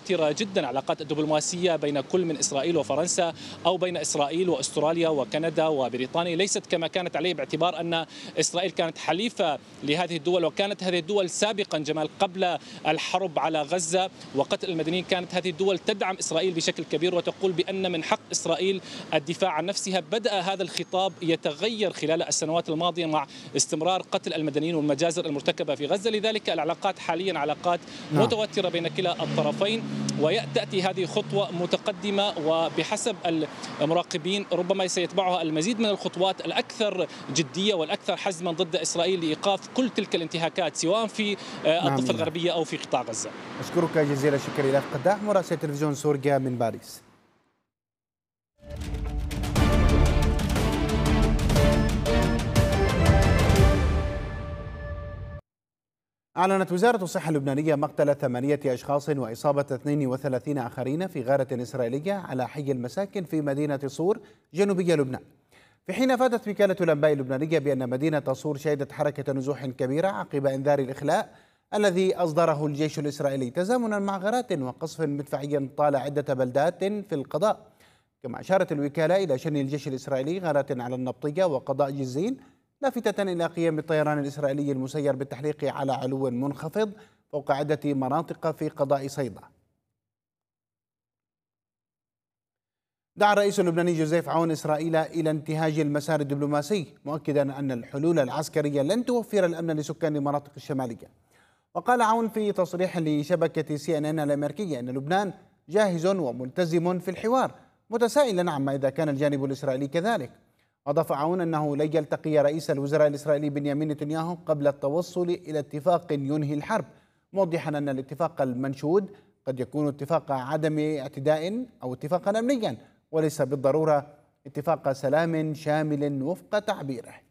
متوترة جدا، العلاقات الدبلوماسية بين كل من إسرائيل وفرنسا أو بين إسرائيل وأستراليا وكندا وبريطانيا ليست كما كانت عليه، باعتبار أن إسرائيل كانت حليفة لهذه الدول، وكانت هذه الدول سابقا جمال قبل الحرب على غزة وقتل المدنيين كانت هذه الدول تدعم إسرائيل بشكل كبير وتقول بأن من حق إسرائيل الدفاع عن نفسها. بدأ هذا الخطاب يتغير خلال السنوات الماضية مع استمرار قتل المدنيين والمجازر المرتكبة في غزة، لذلك العلاقات حاليا علاقات متوترة بين كلا الطرفين، وتأتي هذه خطوة متقدمة وبحسب المراقبين ربما سيتبعها المزيد من الخطوات الأكثر جدية والأكثر حزما ضد إسرائيل لإيقاف كل تلك الانتهاكات سواء في الضفة الغربية أو في قطاع غزة. أشكرك جزيل الشكر إلى قداح مراسل تلفزيون سوريا من باريس. أعلنت وزارة الصحة اللبنانية مقتل 8 أشخاص وإصابة 32 آخرين في غارة إسرائيلية على حي المساكن في مدينة صور جنوبي لبنان، في حين أفادت وكالة الأنباء اللبنانية بأن مدينة صور شهدت حركة نزوح كبيرة عقب إنذار الإخلاء الذي أصدره الجيش الإسرائيلي تزامنا مع غارات وقصف مدفعي طال عدة بلدات في القضاء. كما أشارت الوكالة إلى شن الجيش الإسرائيلي غارات على النبطية وقضاء جزين، لافتة إلى قيام الطيران الإسرائيلي المسير بالتحليق على علو منخفض فوق عدة مناطق في قضاء صيدا. دعا الرئيس اللبناني جوزيف عون إسرائيل إلى انتهاج المسار الدبلوماسي، مؤكدا أن الحلول العسكرية لن توفر الأمن لسكان المناطق الشمالية. وقال عون في تصريح لشبكة CNN الأمريكية أن لبنان جاهز وملتزم في الحوار، متسائلا عما إذا كان الجانب الإسرائيلي كذلك. أضاف عون أنه لن يلتقي رئيس الوزراء الإسرائيلي بنيامين نتنياهو قبل التوصل إلى اتفاق ينهي الحرب، موضحا أن الاتفاق المنشود قد يكون اتفاق عدم اعتداء أو اتفاقا أمنيا وليس بالضرورة اتفاق سلام شامل وفق تعبيره.